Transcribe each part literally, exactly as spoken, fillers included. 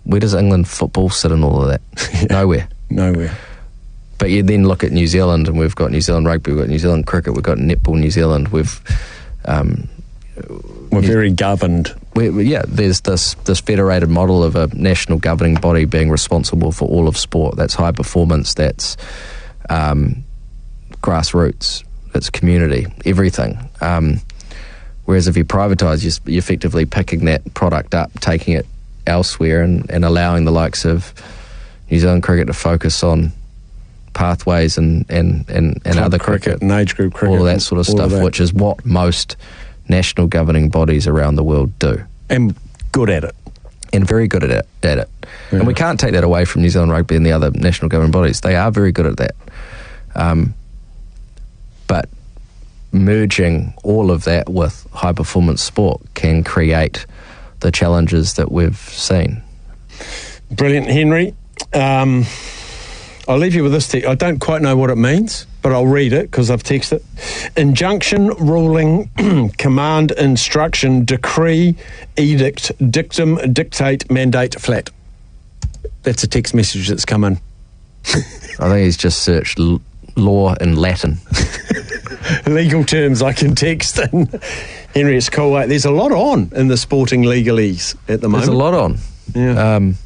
where does England football sit in all of that? Yeah. Nowhere. Nowhere. But you then look at New Zealand, and we've got New Zealand rugby, we've got New Zealand cricket, we've got Netball New Zealand, we've... Um, We're very governed. We, we, yeah, there's this this federated model of a national governing body being responsible for all of sport. That's high performance, that's um, grassroots, that's community, everything. Um, whereas if you privatise, you're, you're effectively picking that product up, taking it elsewhere, and, and allowing the likes of New Zealand cricket to focus on pathways and, and, and, and other cricket, cricket and age group cricket, all of that sort of stuff, of which is what most national governing bodies around the world do. And good at it. And very good at it. At it. Yeah. And we can't take that away from New Zealand Rugby and the other national governing bodies. They are very good at that. Um, but merging all of that with high-performance sport can create the challenges that we've seen. Brilliant, Henry. Um, I'll leave you with this. Te- I don't quite know what it means, but I'll read it because I've texted it. Injunction, ruling, command, instruction, decree, edict, dictum, dictate, mandate, flat. That's a text message that's come in. I think he's just searched l- law in Latin. Legal terms I can text in. Henry, it's cool. There's a lot on in the sporting legalese at the moment. There's a lot on. Yeah. Um,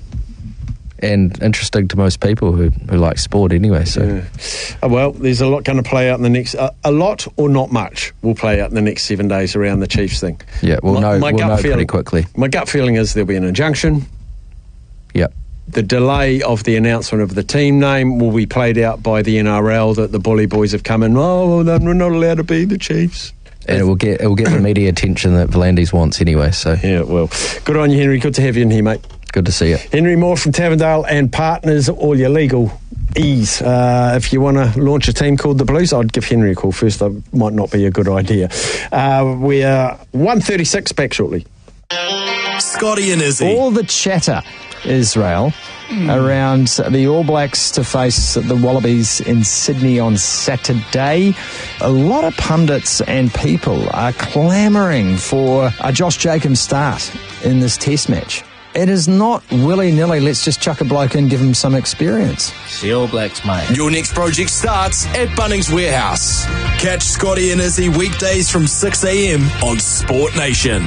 and interesting to most people who, who like sport anyway. So, yeah. uh, well, there's a lot going to play out in the next. Uh, a lot or not much will play out in the next seven days around the Chiefs thing. Yeah, we'll my, know. My we'll gut know feeling, pretty quickly. My gut feeling is there'll be an injunction. Yep. The delay of the announcement of the team name will be played out by the N R L that the Bully Boys have come in. Oh, well, we're not allowed to be the Chiefs. And it will get it will get the media attention that Volandis wants anyway. So yeah, well, good on you, Henry. Good to have you in here, mate. Good to see you. Henry Moore from Tavendale and Partners, all your legal ease. Uh, if you want to launch a team called the Blues, I'd give Henry a call first. That might not be a good idea. Uh, we're one thirty-six, back shortly. Scotty and Izzy. All the chatter, Israel, around the All Blacks to face the Wallabies in Sydney on Saturday. A lot of pundits and people are clamouring for a Josh Jacobs start in this test match. It is not willy-nilly, let's just chuck a bloke in, give him some experience. The All Blacks, mate. Your next project starts at Bunnings Warehouse. Catch Scotty and Izzy weekdays from six a.m. on Sport Nation.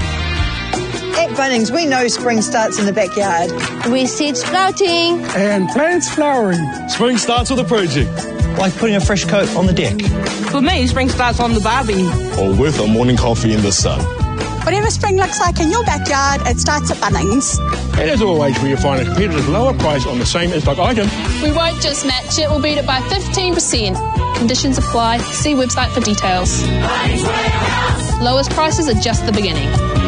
At Bunnings, we know spring starts in the backyard. We seed sprouting. And plants flowering. Spring starts with a project. Like putting a fresh coat on the deck. For me, spring starts on the barbie. Or with a morning coffee in the sun. Whatever spring looks like in your backyard, it starts at Bunnings. And as always, where you find a competitive lower price on the same in-stock item. We won't just match it, we'll beat it by fifteen percent. Conditions apply. See website for details. Lowest prices are just the beginning.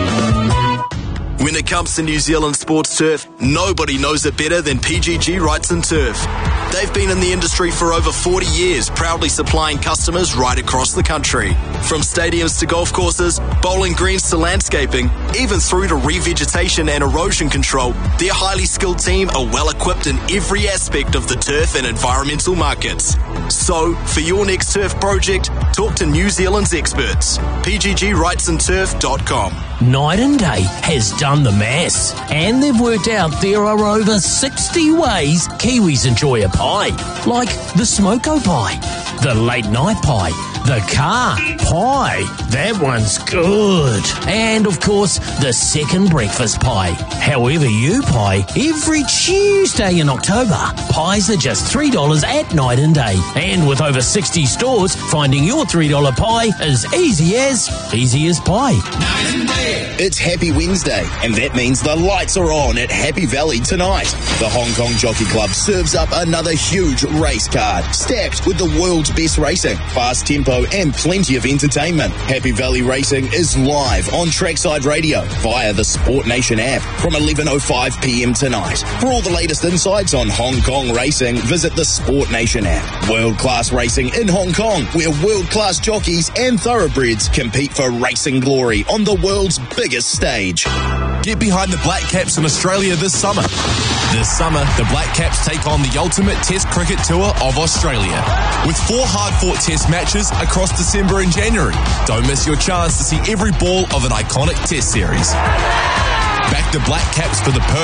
When it comes to New Zealand sports turf, nobody knows it better than P G G Rights and Turf. They've been in the industry for over forty years, proudly supplying customers right across the country. From stadiums to golf courses, bowling greens to landscaping, even through to revegetation and erosion control, their highly skilled team are well equipped in every aspect of the turf and environmental markets. So, for your next turf project, talk to New Zealand's experts. P G G rights and turf dot com. Night and Day has done the maths, and they've worked out there are over sixty ways Kiwis enjoy a pie, like the smoko pie, the late night pie, the car pie, that one's good, and of course the second breakfast pie. However you pie, every Tuesday in October, pies are just three dollars at Night and Day, and with over sixty stores, finding your three dollar pie is easy as easy as pie. Night and Day. It's Happy Wednesday, and that means the lights are on at Happy Valley tonight. The Hong Kong Jockey Club serves up another huge race card, stacked with the world's best racing, fast tempo, and plenty of entertainment. Happy Valley Racing is live on Trackside Radio via the Sport Nation app from eleven oh five p.m. tonight. For all the latest insights on Hong Kong racing, visit the Sport Nation app. World-class racing in Hong Kong, where world-class jockeys and thoroughbreds compete for racing glory on the world's biggest stage. Get behind the Black Caps in Australia this summer. This summer, the Black Caps take on the ultimate Test cricket tour of Australia, with four hard-fought Test matches across December and January. Don't miss your chance to see every ball of an iconic Test series. Back the Black Caps for the